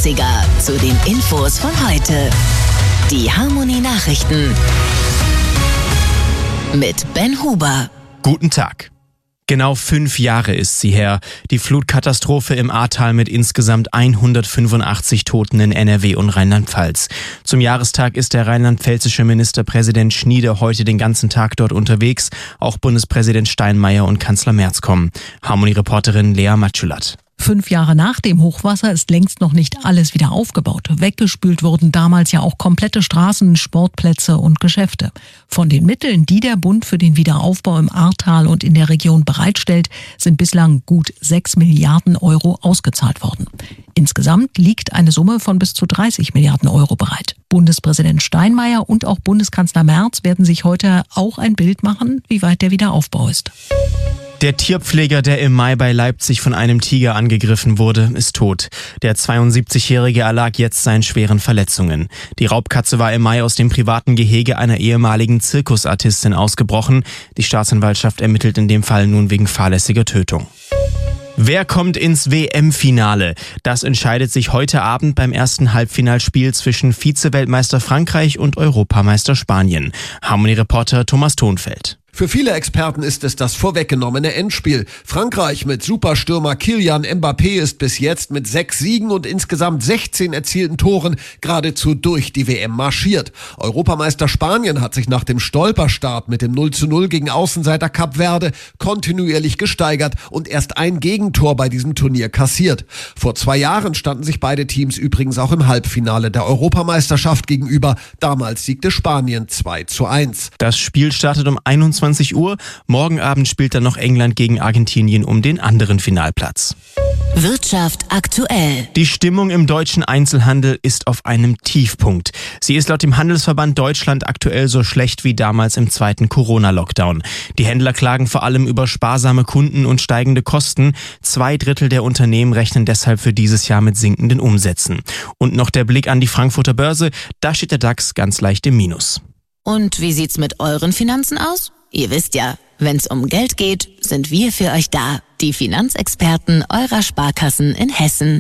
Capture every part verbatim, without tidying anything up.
dreißiger zu den Infos von heute. Die Harmony Nachrichten mit Ben Huber. Guten Tag. Genau fünf Jahre ist sie her. Die Flutkatastrophe im Ahrtal mit insgesamt hundertfünfundachtzig Toten in N R W und Rheinland-Pfalz. Zum Jahrestag ist der rheinland-pfälzische Ministerpräsident Schniede heute den ganzen Tag dort unterwegs. Auch Bundespräsident Steinmeier und Kanzler Merz kommen. Harmony-Reporterin Lea Matschulat. Fünf Jahre nach dem Hochwasser ist längst noch nicht alles wieder aufgebaut. Weggespült wurden damals ja auch komplette Straßen, Sportplätze und Geschäfte. Von den Mitteln, die der Bund für den Wiederaufbau im Ahrtal und in der Region bereitstellt, sind bislang gut sechs Milliarden Euro ausgezahlt worden. Insgesamt liegt eine Summe von bis zu dreißig Milliarden Euro bereit. Bundespräsident Steinmeier und auch Bundeskanzler Merz werden sich heute auch ein Bild machen, wie weit der Wiederaufbau ist. Der Tierpfleger, der im Mai bei Leipzig von einem Tiger angegriffen wurde, ist tot. Der zweiundsiebzigjährige erlag jetzt seinen schweren Verletzungen. Die Raubkatze war im Mai aus dem privaten Gehege einer ehemaligen Zirkusartistin ausgebrochen. Die Staatsanwaltschaft ermittelt in dem Fall nun wegen fahrlässiger Tötung. Wer kommt ins W M-Finale? Das entscheidet sich heute Abend beim ersten Halbfinalspiel zwischen Vize-Weltmeister Frankreich und Europameister Spanien. Harmony-Reporter Thomas Thonfeld. Für viele Experten ist es das vorweggenommene Endspiel. Frankreich mit Superstürmer Kylian Mbappé ist bis jetzt mit sechs Siegen und insgesamt sechzehn erzielten Toren geradezu durch die W M marschiert. Europameister Spanien hat sich nach dem Stolperstart mit dem null zu null gegen Außenseiter Kap Verde kontinuierlich gesteigert und erst ein Gegentor bei diesem Turnier kassiert. Vor zwei Jahren standen sich beide Teams übrigens auch im Halbfinale der Europameisterschaft gegenüber. Damals siegte Spanien zwei zu eins. Das Spiel startet um einundzwanzig Uhr. Morgen Abend spielt dann noch England gegen Argentinien um den anderen Finalplatz. Wirtschaft aktuell. Die Stimmung im deutschen Einzelhandel ist auf einem Tiefpunkt. Sie ist laut dem Handelsverband Deutschland aktuell so schlecht wie damals im zweiten Corona-Lockdown. Die Händler klagen vor allem über sparsame Kunden und steigende Kosten. Zwei Drittel der Unternehmen rechnen deshalb für dieses Jahr mit sinkenden Umsätzen. Und noch der Blick an die Frankfurter Börse. Da steht der DAX ganz leicht im Minus. Und wie sieht's mit euren Finanzen aus? Ihr wisst ja, wenn's um Geld geht, sind wir für euch da. Die Finanzexperten eurer Sparkassen in Hessen.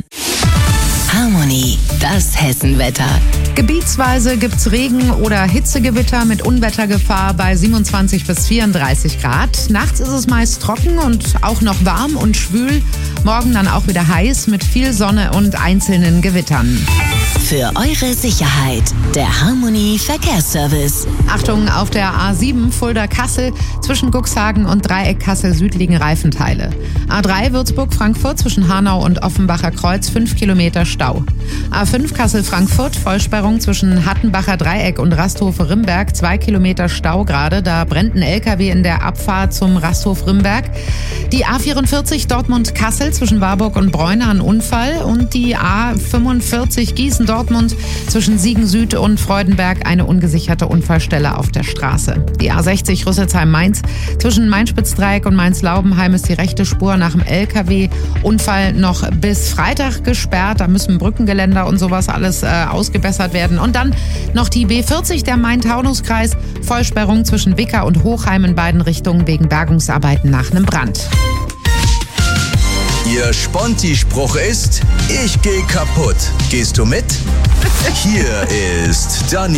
Harmony, das Hessenwetter. Gebietsweise gibt's Regen- oder Hitzegewitter mit Unwettergefahr bei siebenundzwanzig bis vierunddreißig Grad. Nachts ist es meist trocken und auch noch warm und schwül. Morgen dann auch wieder heiß mit viel Sonne und einzelnen Gewittern. Für eure Sicherheit, der Harmony Verkehrsservice. Achtung, auf der A sieben Fulda-Kassel zwischen Cuxhagen und Dreieck Kassel-Süd liegen Reifenteile. A drei Würzburg-Frankfurt zwischen Hanau und Offenbacher Kreuz fünf Kilometer Stau. A fünf Kassel-Frankfurt Vollsperrung zwischen Hattenbacher Dreieck und Rasthofe-Rimberg, zwei Kilometer Stau gerade. Da brennt ein L K W in der Abfahrt zum Rasthof Rimberg. Die A vierundvierzig Dortmund-Kassel zwischen Warburg und Bräune ein Unfall. Und die A fünfundvierzig Gießen-Dortmund zwischen Siegen-Süd und Freudenberg eine ungesicherte Unfallstelle auf der Straße. Die A sechzig Rüsselsheim-Mainz zwischen Mainspitz-Dreieck und Mainz-Laubenheim ist die rechte Spur nach dem L K W-Unfall noch bis Freitag gesperrt. Da müssen Brückengeländer und sowas alles äh, ausgebessert werden. Und dann noch die B vierzig, der Main-Taunus-Kreis. Vollsperrung zwischen Wicker und Hochheim in beiden Richtungen wegen Bergungsarbeiten nach einem Brand. Ihr Sponti-Spruch ist, ich geh kaputt. Gehst du mit? Hier ist Dani.